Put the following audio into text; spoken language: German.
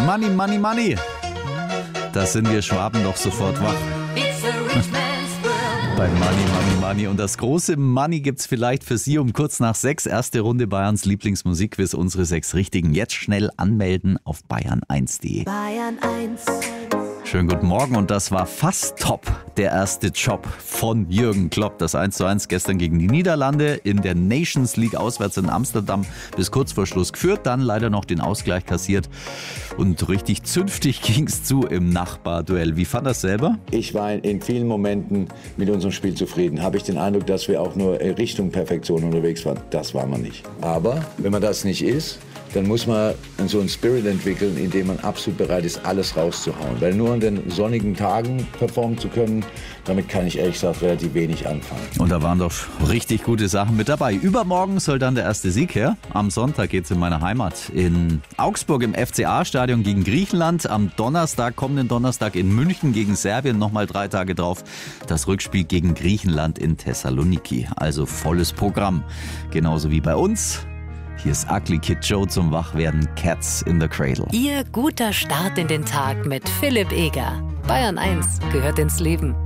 Money, Money, Money. Da sind wir Schwaben doch sofort wach. Bei Money, Money, Money. Und das große Money gibt's vielleicht für Sie um kurz nach 6. Erste Runde Bayerns Lieblingsmusikquiz. Unsere 6 Richtigen. Jetzt schnell anmelden auf bayern1.de. Bayern 1. Schönen guten Morgen. Und das war fast top. Der erste Job von Jürgen Klopp. Das 1:1 gestern gegen die Niederlande in der Nations League auswärts in Amsterdam bis kurz vor Schluss geführt. Dann leider noch den Ausgleich kassiert. Und richtig zünftig ging's zu im Nachbarduell. Wie fand das selber? Ich war in vielen Momenten mit unserem Spiel zufrieden. Habe ich den Eindruck, dass wir auch nur Richtung Perfektion unterwegs waren. Das war man nicht. Aber wenn man das nicht ist, dann muss man so einen Spirit entwickeln, in dem man absolut bereit ist, alles rauszuhauen. Weil nur an den sonnigen Tagen performen zu können, damit kann ich ehrlich gesagt relativ wenig anfangen. Und da waren doch richtig gute Sachen mit dabei. Übermorgen soll dann der erste Sieg her. Am Sonntag geht's in meine Heimat in Augsburg im FCA-Stadion gegen Griechenland. Am kommenden Donnerstag in München gegen Serbien. Nochmal 3 Tage drauf das Rückspiel gegen Griechenland in Thessaloniki. Also volles Programm. Genauso wie bei uns. Hier ist Ugly Kid Joe zum Wachwerden, Cats in the Cradle. Ihr guter Start in den Tag mit Philipp Eger. Bayern 1 gehört ins Leben.